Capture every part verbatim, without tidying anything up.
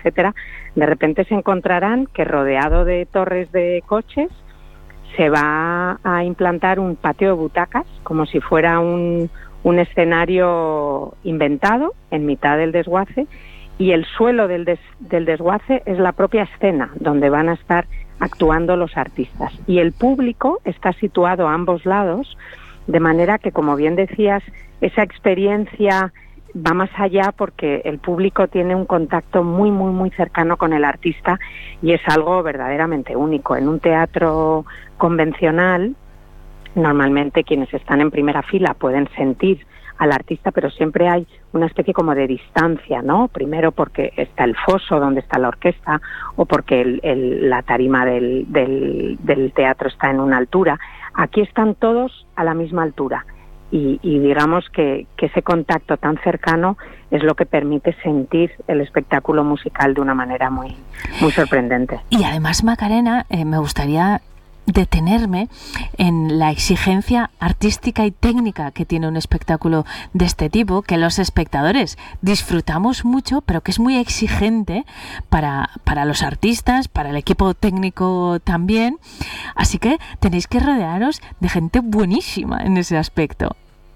etcétera, de repente se encontrarán que rodeado de torres de coches se va a implantar un patio de butacas, como si fuera un, un escenario inventado en mitad del desguace, y el suelo del, des, del desguace es la propia escena donde van a estar actuando los artistas. Y el público está situado a ambos lados, de manera que, como bien decías, esa experiencia va más allá porque el público tiene un contacto muy, muy, muy cercano con el artista y es algo verdaderamente único. En un teatro convencional, normalmente quienes están en primera fila pueden sentir al artista, pero siempre hay una especie como de distancia, ¿no? Primero porque está el foso donde está la orquesta o porque el, el, la tarima del, del, del teatro está en una altura. Aquí están todos a la misma altura y, y digamos que, que ese contacto tan cercano es lo que permite sentir el espectáculo musical de una manera muy, muy sorprendente. Y además, Macarena, eh, me gustaría detenerme en la exigencia artística y técnica que tiene un espectáculo de este tipo, que los espectadores disfrutamos mucho, pero que es muy exigente para, para los artistas, para el equipo técnico también. Así que tenéis que rodearos de gente buenísima en ese aspecto.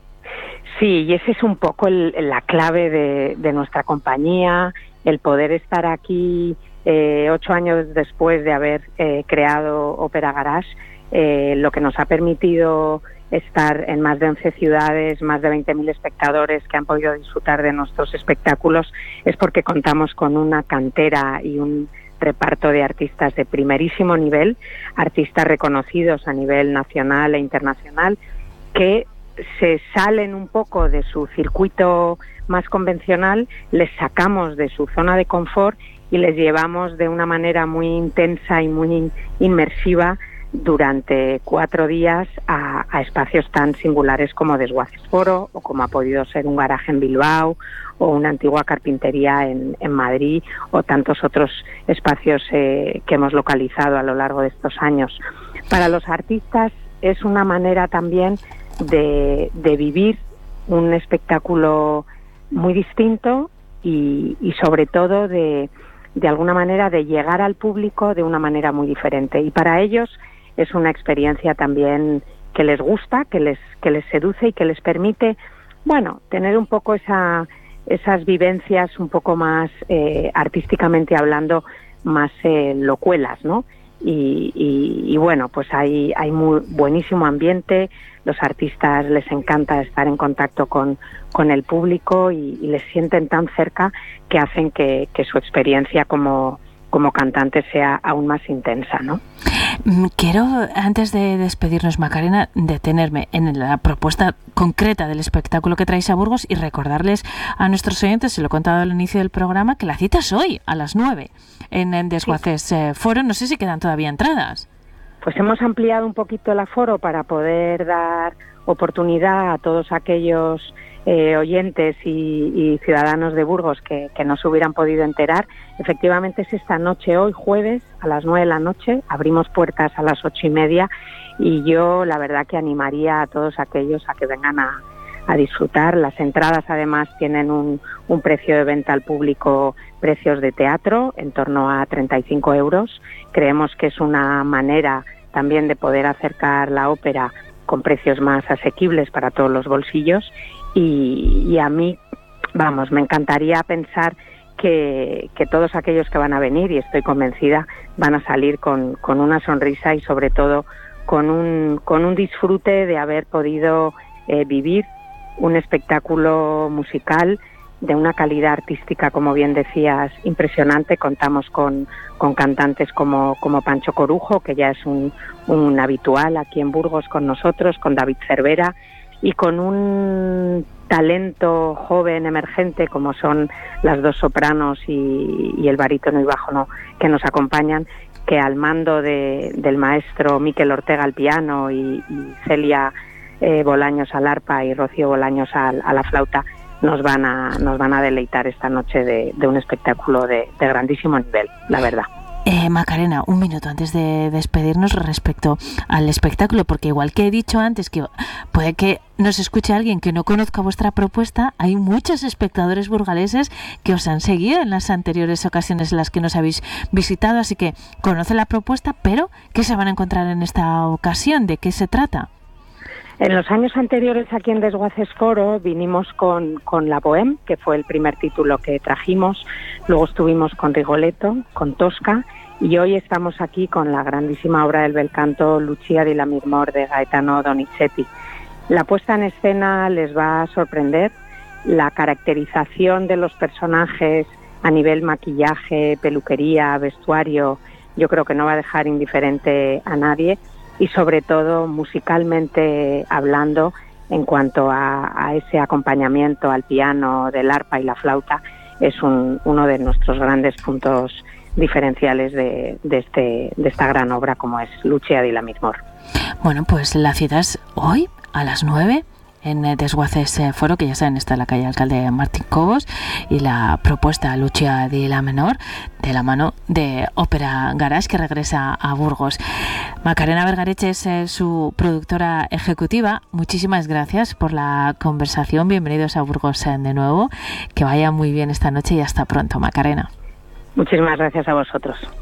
Sí, y ese es un poco el, la clave de, de nuestra compañía, el poder estar aquí Eh, ocho años después de haber eh, creado Ópera Garage, eh, lo que nos ha permitido estar en más de once ciudades, más de veinte mil espectadores que han podido disfrutar de nuestros espectáculos, es porque contamos con una cantera y un reparto de artistas de primerísimo nivel, artistas reconocidos a nivel nacional e internacional, que se salen un poco de su circuito más convencional, les sacamos de su zona de confort y les llevamos de una manera muy intensa y muy inmersiva durante cuatro días a, a espacios tan singulares como Desguaces Foro o como ha podido ser un garaje en Bilbao o una antigua carpintería en, en Madrid o tantos otros espacios eh, que hemos localizado a lo largo de estos años. Para los artistas es una manera también de, de vivir un espectáculo muy distinto y, y sobre todo de de alguna manera de llegar al público de una manera muy diferente, y para ellos es una experiencia también que les gusta, que les que les seduce y que les permite, bueno, tener un poco esa esas vivencias un poco más eh, artísticamente hablando, más eh, locuelas, ¿no? Y, y, y bueno, pues hay hay muy buenísimo ambiente, los artistas les encanta estar en contacto con, con el público y, y les sienten tan cerca que hacen que, que su experiencia como, como cantante sea aún más intensa, ¿no? Quiero, antes de despedirnos, Macarena, detenerme en la propuesta concreta del espectáculo que traéis a Burgos y recordarles a nuestros oyentes, se lo he contado al inicio del programa, que la cita es hoy, a las nueve, en, en Desguaces sí. eh, Foro. No sé si quedan todavía entradas. Pues hemos ampliado un poquito el aforo para poder dar oportunidad a todos aquellos eh, oyentes y, y ciudadanos de Burgos que, que no se hubieran podido enterar. Efectivamente es esta noche, hoy jueves, a las nueve de la noche, abrimos puertas a las ocho y media y yo la verdad que animaría a todos aquellos a que vengan a, a disfrutar. Las entradas además tienen un, un precio de venta al público, precios de teatro, en torno a treinta y cinco euros. Creemos que es una manera también de poder acercar la ópera con precios más asequibles para todos los bolsillos y, y a mí, vamos, me encantaría pensar que, que todos aquellos que van a venir, y estoy convencida, van a salir con, con una sonrisa y sobre todo con un, con un disfrute de haber podido eh, vivir un espectáculo musical de una calidad artística, como bien decías, impresionante. Contamos con, con cantantes como, como Pancho Corujo, que ya es un, un habitual aquí en Burgos con nosotros, con David Cervera, y con un talento joven emergente como son las dos sopranos y, y el barítono y bajo que nos acompañan, que al mando de, del maestro Miquel Ortega al piano y, y Celia eh, Bolaños al arpa y Rocío Bolaños al, a la flauta, nos van a nos van a deleitar esta noche de, de un espectáculo de, de grandísimo nivel, la verdad. Eh, Macarena, un minuto antes de despedirnos respecto al espectáculo, porque igual que he dicho antes que puede que nos escuche alguien que no conozca vuestra propuesta, hay muchos espectadores burgaleses que os han seguido en las anteriores ocasiones en las que nos habéis visitado, así que conocen la propuesta, pero ¿qué se van a encontrar en esta ocasión? ¿De qué se trata? En los años anteriores aquí en Desguaces Foro vinimos con, con La Bohème, que fue el primer título que trajimos, luego estuvimos con Rigoletto, con Tosca, y hoy estamos aquí con la grandísima obra del bel canto Lucia di Lammermoor de Gaetano Donizetti. La puesta en escena les va a sorprender, la caracterización de los personajes a nivel maquillaje, peluquería, vestuario, yo creo que no va a dejar indiferente a nadie, y sobre todo musicalmente hablando, en cuanto a, a ese acompañamiento al piano del arpa y la flauta, es un, uno de nuestros grandes puntos diferenciales de, de, este, de esta gran obra como es Lucia di Lammermoor. Bueno, pues la cita es hoy a las nueve en Desguaces Foro, que ya saben, está en la calle Alcalde Martín Cobos, y la propuesta Lucia di Lammermoor de la mano de Ópera Garage, que regresa a Burgos. Macarena Vergareche es eh, su productora ejecutiva. Muchísimas gracias por la conversación. Bienvenidos a Burgos eh, de nuevo. Que vaya muy bien esta noche y hasta pronto, Macarena. Muchísimas gracias a vosotros.